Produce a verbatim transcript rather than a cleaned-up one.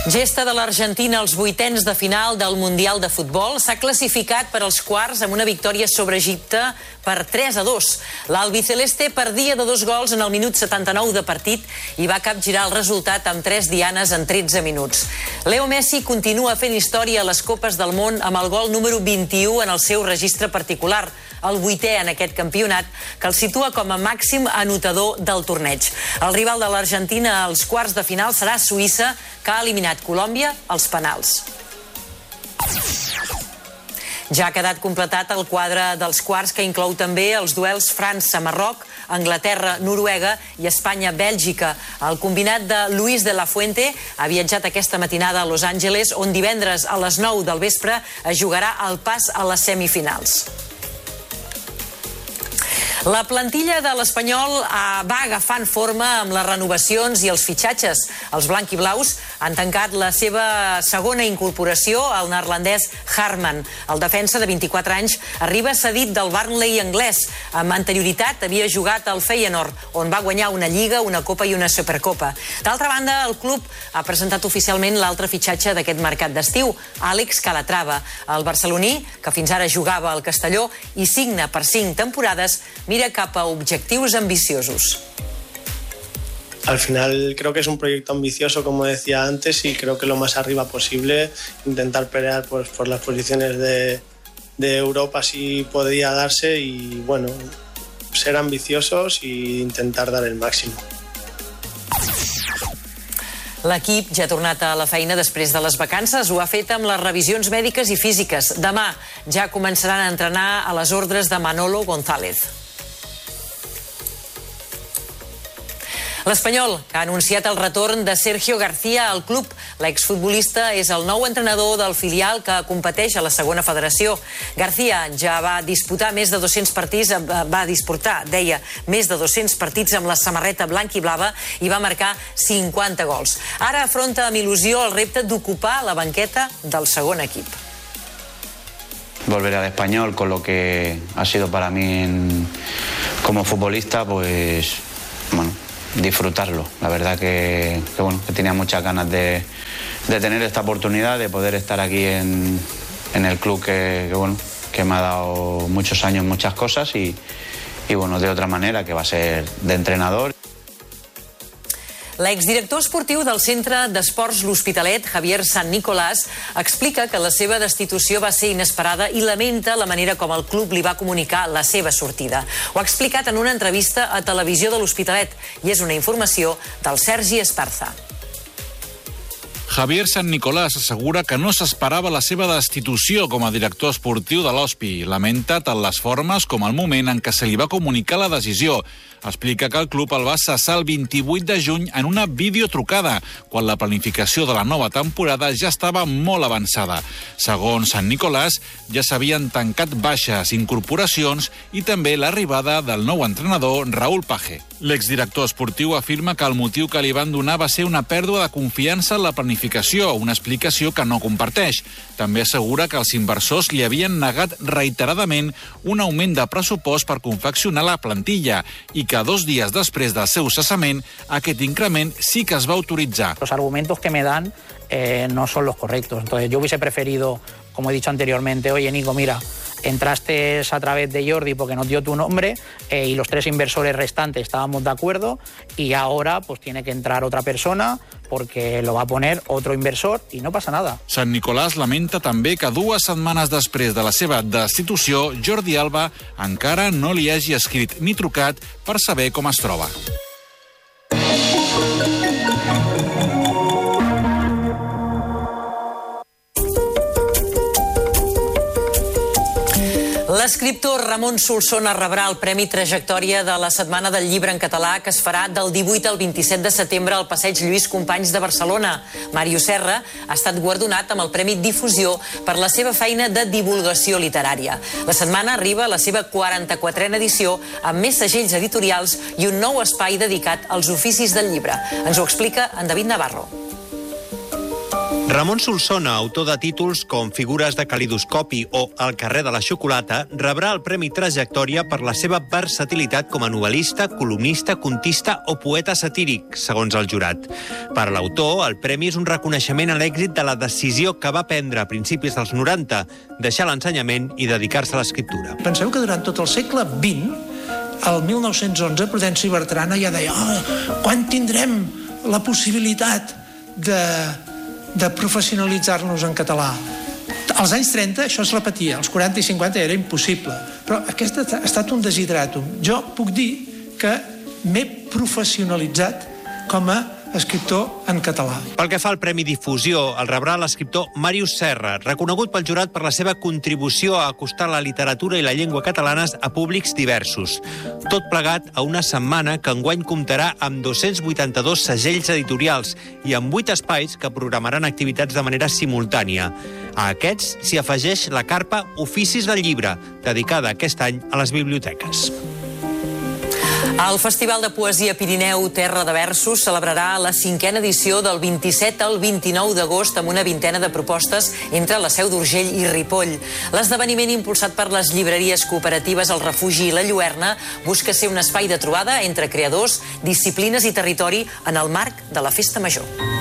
Gesta de l'Argentina als vuitens de final del Mundial de Futbol. S'ha classificat per als quarts amb una victòria sobre Egipte per tres a dos. L'albiceleste perdia de dos gols en el minut setanta-nou de partit i va capgirar el resultat amb tres dianes en tretze minuts. Leo Messi continua fent història a les Copes del Món amb el gol número vint-i-u en el seu registre particular, el vuitè en aquest campionat, que el situa com a màxim anotador del torneig. El rival de l'Argentina als quarts de final serà Suïssa, que ha eliminat Colòmbia als penals. Ja ha quedat completat el quadre dels quarts, que inclou també els duels França-Marroc, Anglaterra-Noruega i Espanya-Bèlgica. El combinat de Luis de la Fuente ha viatjat aquesta matinada a Los Angeles, on divendres a les nou del vespre es jugarà el pas a les semifinals. La plantilla de l'Espanyol va agafant forma amb les renovacions i els fitxatges. Els blanquiblaus han tancat la seva segona incorporació, el neerlandès Harman. El defensa de vint-i-quatre anys arriba cedit del Burnley anglès. Amb anterioritat havia jugat al Feyenoord, on va guanyar una Lliga, una Copa i una Supercopa. D'altra banda, el club ha presentat oficialment l'altre fitxatge d'aquest mercat d'estiu, Àlex Calatrava. El barceloní, que fins ara jugava al Castelló i signa per cinc temporades, mira cap a objectius ambiciosos. Al final creo que es un proyecto ambicioso, como decía antes, y creo que lo más arriba posible, intentar pelear pues, por las posiciones de, de Europa si podría darse y bueno, ser ambiciosos e intentar dar el máximo. L'equip ja ha tornat a la feina després de les vacances. Ho ha fet amb les revisions mèdiques i físiques. Demà ja començaran a entrenar a les ordres de Manolo González. L'Espanyol, que ha anunciat el retorn de Sergio García al club. L'exfutbolista és el nou entrenador del filial que competeix a la segona federació. García ja va disputar més de dos-cents partits, va disputar, deia, més de dos-cents partits amb la samarreta blanca i blava i va marcar cinquanta gols. Ara afronta amb il·lusió el repte d'ocupar la banqueta del segon equip. Volver al Español con lo que ha sido para mí en, como futbolista, pues, bueno, disfrutarlo. La verdad que, que, bueno, que tenía muchas ganas de, de tener esta oportunidad, de poder estar aquí en, en el club que, que, bueno, que me ha dado muchos años, muchas cosas y, y bueno, de otra manera, que va a ser de entrenador. L'exdirector esportiu del Centre d'Esports L'Hospitalet, Javier San Nicolás, explica que la seva destitució va ser inesperada i lamenta la manera com el club li va comunicar la seva sortida. Ho ha explicat en una entrevista a Televisió de l'Hospitalet i és una informació del Sergi Esparza. Javier San Nicolás assegura que no s'esperava la seva destitució com a director esportiu de l'Hospi. Lamenta tant les formes com el moment en què se li va comunicar la decisió. Explica que el club el va cessar el vint-i-vuit de juny en una videotrucada, quan la planificació de la nova temporada ja estava molt avançada. Segons Sant Nicolàs, ja s'havien tancat baixes, incorporacions i també l'arribada del nou entrenador Raúl Page. L'exdirector esportiu afirma que el motiu que li van donar va ser una pèrdua de confiança en la planificació, una explicació que no comparteix. També assegura que els inversors li havien negat reiteradament un augment de pressupost per confeccionar la plantilla i que dos días després del seu cessament, aquest increment sí que es va autoritzar. Los argumentos que me dan eh, no son los correctos. Entonces yo hubiese preferido, como he dicho anteriormente, oye Nico, mira, entraste a través de Jordi porque nos dio tu nombre eh, y los tres inversores restantes estábamos de acuerdo y ahora pues tiene que entrar otra persona porque lo va a poner otro inversor y no pasa nada. Sant Nicolàs lamenta també que dues setmanes després de la seva destitució, Jordi Alba encara no li hagi escrit ni trucat per saber com es troba. L'escriptor Ramon Solsona rebrà el Premi Trajectòria de la Setmana del Llibre en Català, que es farà del divuit al vint-i-set de setembre al Passeig Lluís Companys de Barcelona. Màrius Serra ha estat guardonat amb el Premi Difusió per la seva feina de divulgació literària. La setmana arriba a la seva quaranta-quatrena edició amb més segells editorials i un nou espai dedicat als oficis del llibre. Ens ho explica en David Navarro. Ramon Solsona, autor de títols com Figures de calidoscopi o El carrer de la xocolata, rebrà el Premi Trajectòria per la seva versatilitat com a novel·lista, columnista, contista o poeta satíric, segons el jurat. Per a l'autor, el premi és un reconeixement a l'èxit de la decisió que va prendre a principis dels noranta, deixar l'ensenyament i dedicar-se a l'escriptura. Penseu que durant tot el segle vint, el mil nou-cents onze, Prudenci Bertrana ja deia oh, quan tindrem la possibilitat de... de professionalitzar-nos en català. Als anys trenta això es repetia, als quaranta i cinquanta era impossible, però aquest ha estat un desideratum. Jo puc dir que m'he professionalitzat com a escriptor en català. Pel que fa al Premi Difusió, el rebrà l'escriptor Màrius Serra, reconegut pel jurat per la seva contribució a acostar la literatura i la llengua catalanes a públics diversos. Tot plegat a una setmana que enguany comptarà amb dos-cents vuitanta-dos segells editorials i amb vuit espais que programaran activitats de manera simultània. A aquests s'hi afegeix la carpa Oficis del Llibre, dedicada aquest any a les biblioteques. El Festival de Poesia Pirineu Terra de Versos celebrarà la cinquena edició del vint-i-set al vint-i-nou d'agost amb una vintena de propostes entre la Seu d'Urgell i Ripoll. L'esdeveniment impulsat per les llibreries cooperatives El Refugi i la Lluerna busca ser un espai de trobada entre creadors, disciplines i territori en el marc de la Festa Major.